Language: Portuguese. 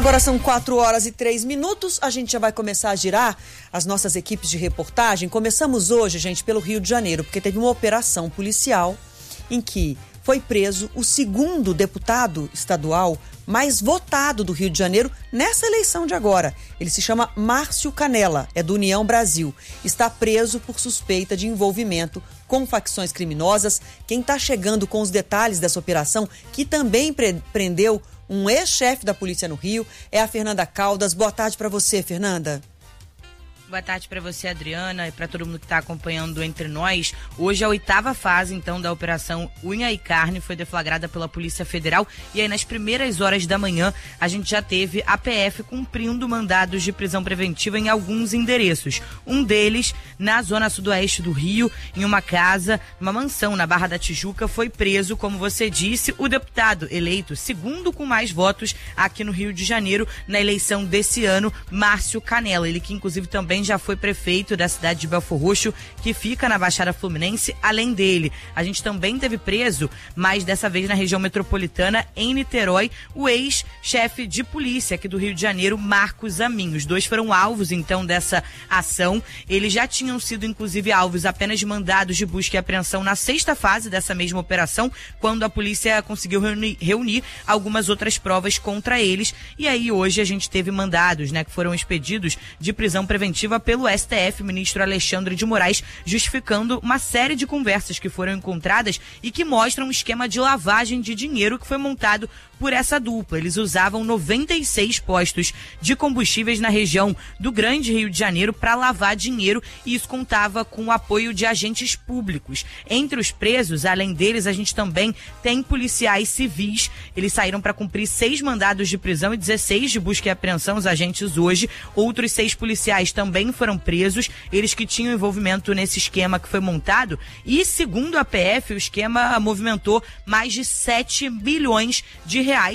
Agora são 4h03, a gente já vai começar a girar as nossas equipes de reportagem. Começamos hoje, gente, pelo Rio de Janeiro, porque teve uma operação policial em que foi preso o segundo deputado estadual mais votado do Rio de Janeiro nessa eleição de agora. Ele se chama Márcio Canella, é do União Brasil. Está preso por suspeita de envolvimento com facções criminosas. Quem está chegando com os detalhes dessa operação, que também prendeu um ex-chefe da polícia no Rio, é a Fernanda Caldas. Boa tarde para você, Fernanda. Boa tarde para você, Adriana, e para todo mundo que está acompanhando Entre Nós. Hoje a 8ª fase, então, da Operação Unha e Carne foi deflagrada pela Polícia Federal. E aí, nas primeiras horas da manhã, a gente já teve a PF cumprindo mandados de prisão preventiva em alguns endereços. Um deles, na zona sudoeste do Rio, em uma casa, uma mansão na Barra da Tijuca, foi preso, como você disse, o deputado eleito segundo com mais votos aqui no Rio de Janeiro, na eleição desse ano, Márcio Canella. Ele que, inclusive, também já foi prefeito da cidade de Belfor Roxo, que fica na Baixada Fluminense. Além dele, a gente também teve preso, mas dessa vez na região metropolitana, em Niterói, o ex-chefe de polícia aqui do Rio de Janeiro, Marcos Amin. Os dois foram alvos, então, dessa ação. Eles já tinham sido, inclusive, alvos apenas de mandados de busca e apreensão na 6ª fase dessa mesma operação, quando a polícia conseguiu reunir algumas outras provas contra eles. E aí, hoje, a gente teve mandados, né, que foram expedidos de prisão preventiva pelo STF, ministro Alexandre de Moraes, justificando uma série de conversas que foram encontradas e que mostram um esquema de lavagem de dinheiro que foi montado por essa dupla. Eles usavam 96 postos de combustíveis na região do Grande Rio de Janeiro para lavar dinheiro, e isso contava com o apoio de agentes públicos. Entre os presos, além deles, a gente também tem policiais civis. Eles saíram para cumprir 6 mandados de prisão e 16 de busca e apreensão, os agentes hoje. Outros 6 policiais também foram presos, eles que tinham envolvimento nesse esquema que foi montado, e segundo a PF, o esquema movimentou mais de 7 bilhões de reais